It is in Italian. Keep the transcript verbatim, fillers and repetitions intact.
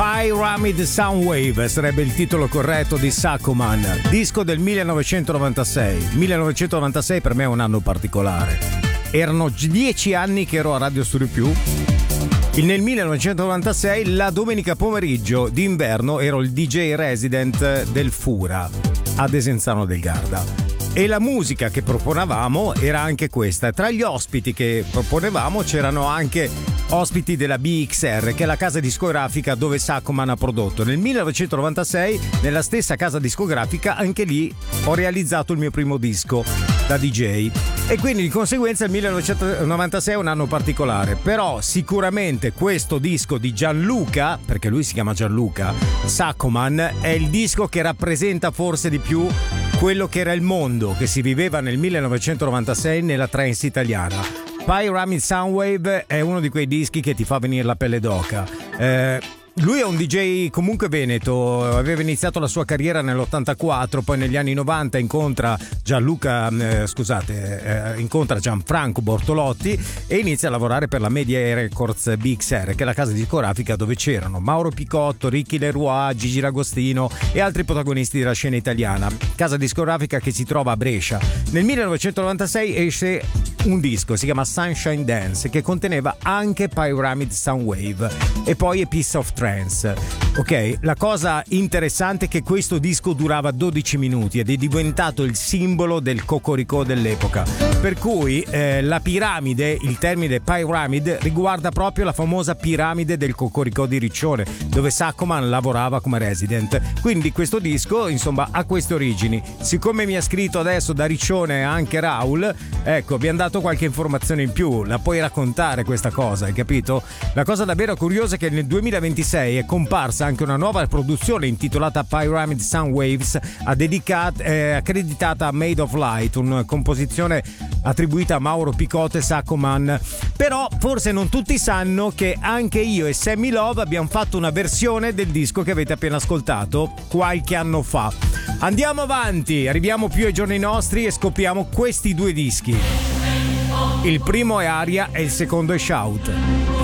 Pyramid Soundwave sarebbe il titolo corretto di Saccoman, disco del millenovecentonovantasei. millenovecentonovantasei per me è un anno particolare. Erano dieci anni che ero a Radio Studio Più. Nel millenovecentonovantasei, la domenica pomeriggio d'inverno, ero il D J resident del Fura a Desenzano del Garda. E la musica che proponevamo era anche questa. Tra gli ospiti che proponevamo c'erano anche ospiti della B X R, che è la casa discografica dove Saccoman ha prodotto. Nel millenovecentonovantasei, nella stessa casa discografica, anche lì ho realizzato il mio primo disco da D J. E quindi di conseguenza il millenovecentonovantasei è un anno particolare. Però sicuramente questo disco di Gianluca, perché lui si chiama Gianluca Saccoman, è il disco che rappresenta forse di più quello che era il mondo che si viveva nel millenovecentonovantasei nella trance italiana. Pyramid Soundwave è uno di quei dischi che ti fa venire la pelle d'oca. Eh, lui è un D J comunque veneto, aveva iniziato la sua carriera nell'ottantaquattro, poi negli anni novanta incontra Gianluca, eh, scusate, eh, incontra Gianfranco Bortolotti e inizia a lavorare per la Media Records B X R, che è la casa discografica dove c'erano Mauro Picotto, Ricky Leroy, Gigi D'Agostino e altri protagonisti della scena italiana. Casa discografica che si trova a Brescia. Nel millenovecentonovantasei esce un disco, si chiama Sunshine Dance, che conteneva anche Pyramid Soundwave e poi A Piece of Trance. Ok, la cosa interessante è che questo disco durava dodici minuti ed è diventato il simbolo del cocoricò dell'epoca, per cui eh, la piramide, il termine pyramid riguarda proprio la famosa piramide del cocoricò di Riccione, dove Saccoman lavorava come resident. Quindi questo disco insomma ha queste origini. Siccome mi ha scritto adesso da Riccione anche Raul, ecco, vi hanno dato qualche informazione in più, la puoi raccontare questa cosa, hai capito? La cosa davvero curiosa è che nel duemilaventisei è comparsa anche una nuova produzione intitolata Pyramid Soundwaves, dedicat- eh, accreditata a Made of Light, una composizione attribuita a Mauro Picotto e Saccoman. Però forse non tutti sanno che anche io e Sammy Love abbiamo fatto una versione del disco che avete appena ascoltato qualche anno fa. Andiamo avanti, arriviamo più ai giorni nostri e scopriamo questi due dischi. Il primo è Aria e il secondo è Shout.